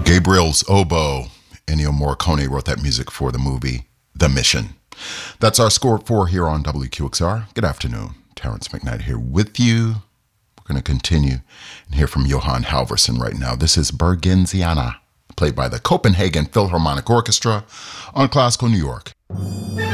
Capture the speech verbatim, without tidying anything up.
Gabriel's oboe. Ennio Morricone wrote that music for the movie The Mission. That's our score at four here on W Q X R. Good afternoon. Terrence McKnight here with you. We're going to continue and hear from Johan Halvorsen right now. This is Bergensiana, played by the Copenhagen Philharmonic Orchestra on Classical New York.